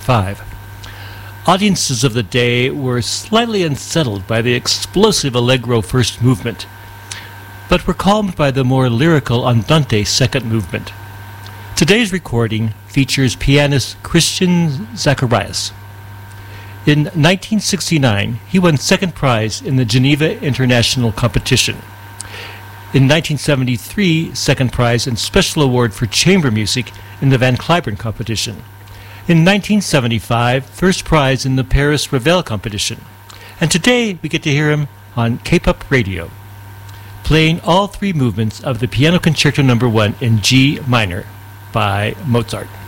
1945. Audiences of the day were slightly unsettled by the explosive allegro first movement, but were calmed by the more lyrical andante second movement. Today's recording features pianist Christian Zacharias. In 1969, he won second prize in the Geneva International Competition. In 1973, second prize and special award for chamber music in the Van Cliburn Competition. In 1975, first prize in the Paris Ravel Competition. And today we get to hear him on K-Pop Radio, playing all three movements of the Piano Concerto No. 1 in G minor by Mozart.